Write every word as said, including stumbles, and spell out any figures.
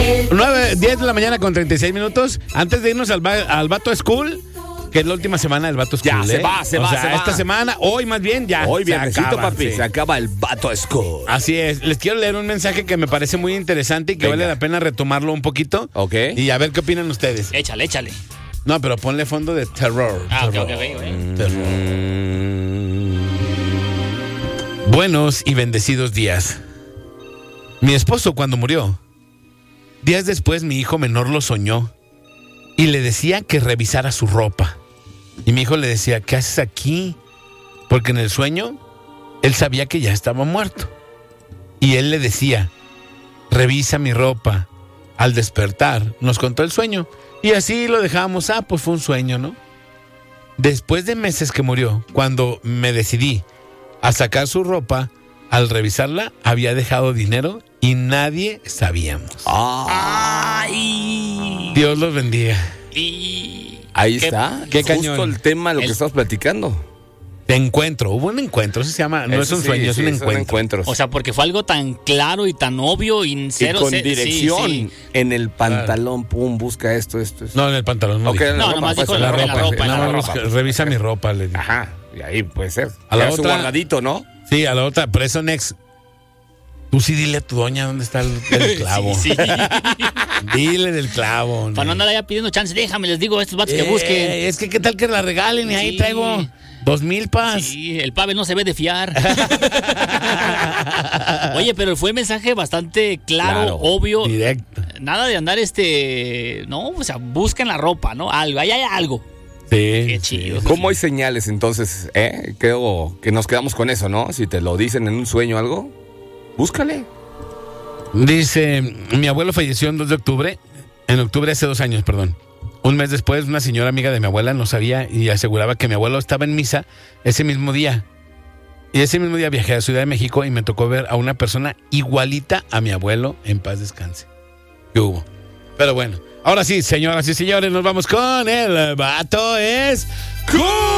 nueve, diez de la mañana con treinta y seis minutos. Antes de irnos al, ba- al Vato School, que es la última semana del Vato School. Ya, se ¿eh? va, se o va, sea, se va. esta semana, hoy más bien, ya. Hoy se viernesito, acaba, papi, sí. se acaba el Vato School. Así es. Les quiero leer un mensaje que me parece muy interesante y que Venga. vale la pena retomarlo un poquito. Ok. Y a ver qué opinan ustedes. Échale, échale. No, pero ponle fondo de terror. Ah, ok, terror. ok, ok, ok. Terror. Buenos y bendecidos días. Mi esposo cuando murió, días después mi hijo menor lo soñó y le decía que revisara su ropa. Y mi hijo le decía, ¿qué haces aquí? Porque en el sueño él sabía que ya estaba muerto. Y él le decía, revisa mi ropa. Al despertar nos contó el sueño y así lo dejamos. Ah, pues fue un sueño, ¿no? Después de meses que murió, cuando me decidí a sacar su ropa, al revisarla había dejado dinero y nadie sabíamos. Ay. Dios los bendiga. Y... Ahí Qué- está. qué Justo cañón. el tema de lo El- que estamos platicando. De encuentro, hubo un encuentro, eso se llama, no es Eso un sí, sueño, sí, es un son encuentro. encuentros. O sea, porque fue algo tan claro y tan obvio y y cero... con ce- dirección sí, sí. en el pantalón, pum, busca esto, esto, esto. No, en el pantalón, no. Ok, dije. en la No, ropa, nomás pues, dijo en la ropa, Nada en la más ropa. busca- revisa mi ropa, le dije. Ajá, y ahí puede ser. A la Ya su otra- guardadito, ¿no? Sí, a la otra, pero eso next. Tú sí dile a tu doña dónde está el, el clavo. Sí, sí. Dile del clavo. Para no andar allá pidiendo chance, déjame, les digo a estos vatos que busquen. Eh, es que qué tal que la regalen y ahí Sí. traigo dos mil pas. Sí, el Pavel no se ve de fiar. Oye, pero fue un mensaje bastante claro, Claro, obvio. Directo. Nada de andar este... No, o sea, busquen la ropa, ¿no? Algo, ahí hay algo. Sí. Qué sí. chido. ¿Cómo hay señales entonces? ¿Eh? Creo que nos quedamos con eso, ¿no? Si te lo dicen en un sueño o algo, búscale. Dice, mi abuelo falleció el dos de octubre, en octubre hace dos años, perdón. Un mes después, una señora amiga de mi abuela no sabía y aseguraba que mi abuelo estaba en misa ese mismo día. Y ese mismo día viajé a Ciudad de México y me tocó ver a una persona igualita a mi abuelo, en paz descanse. ¿Qué hubo? Pero bueno, ahora sí, señoras y señores, nos vamos con el Vato es Cool.